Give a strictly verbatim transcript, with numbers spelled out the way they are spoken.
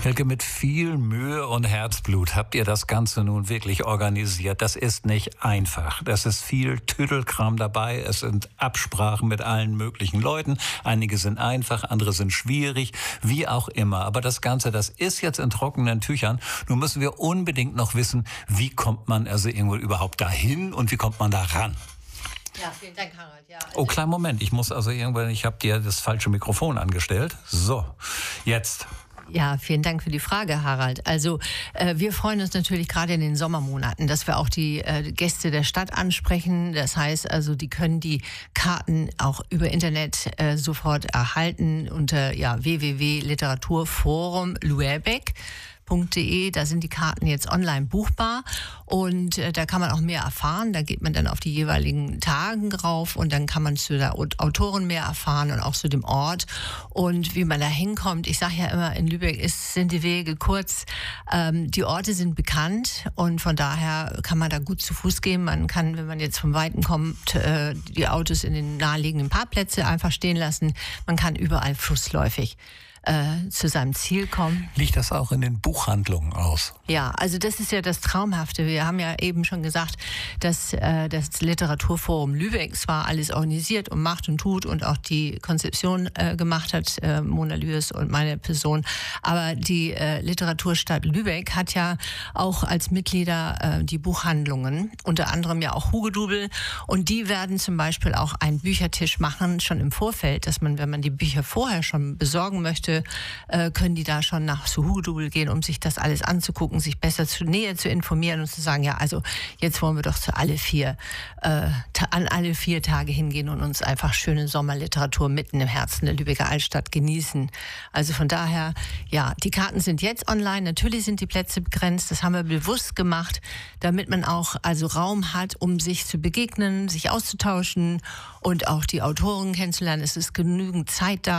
Elke, mit viel Mühe und Herzblut habt ihr das Ganze nun wirklich organisiert. Das ist nicht einfach. Das ist viel Tüdelkram dabei. Es sind Absprachen mit allen möglichen Leuten. Einige sind einfach, andere sind schwierig, wie auch immer. Aber das Ganze, das ist jetzt in trockenen Tüchern. Nun müssen wir unbedingt noch wissen, wie kommt man also irgendwo überhaupt dahin und wie kommt man da ran? Ja, vielen Dank, Harald. Ja, also oh, kleinen Moment. Ich muss also irgendwann, ich habe dir das falsche Mikrofon angestellt. So, jetzt. Ja, vielen Dank für die Frage, Harald. Also äh, wir freuen uns natürlich gerade in den Sommermonaten, dass wir auch die äh, Gäste der Stadt ansprechen. Das heißt also, die können die Karten auch über Internet äh, sofort erhalten unter ja, w w w punkt literaturforum lübeck punkt de. Da sind die Karten jetzt online buchbar und äh, da kann man auch mehr erfahren. Da geht man dann auf die jeweiligen Tagen rauf und dann kann man zu der Autorin mehr erfahren und auch zu dem Ort und wie man da hinkommt. Ich sage ja immer, in Lübeck ist, sind die Wege kurz. Ähm, die Orte sind bekannt und von daher kann man da gut zu Fuß gehen. Man kann, wenn man jetzt vom Weiten kommt, äh, die Autos in den naheliegenden Parkplätze einfach stehen lassen. Man kann überall fußläufig Äh, zu seinem Ziel kommen. Liegt das auch in den Buchhandlungen aus? Ja, also das ist ja das Traumhafte. Wir haben ja eben schon gesagt, dass äh, das Literaturforum Lübeck zwar alles organisiert und macht und tut und auch die Konzeption äh, gemacht hat, äh, Mona Lües und meine Person, aber die äh, Literaturstadt Lübeck hat ja auch als Mitglieder äh, die Buchhandlungen, unter anderem ja auch Hugedubel, und die werden zum Beispiel auch einen Büchertisch machen, schon im Vorfeld, dass man, wenn man die Bücher vorher schon besorgen möchte, können die da schon nach zu Hugedubel gehen, um sich das alles anzugucken, sich besser zu näher zu informieren und zu sagen, ja, also jetzt wollen wir doch zu alle vier, äh, an alle vier Tage hingehen und uns einfach schöne Sommerliteratur mitten im Herzen der Lübecker Altstadt genießen. Also von daher, ja, die Karten sind jetzt online, natürlich sind die Plätze begrenzt, das haben wir bewusst gemacht, damit man auch also Raum hat, um sich zu begegnen, sich auszutauschen und auch die Autoren kennenzulernen. Es ist genügend Zeit da.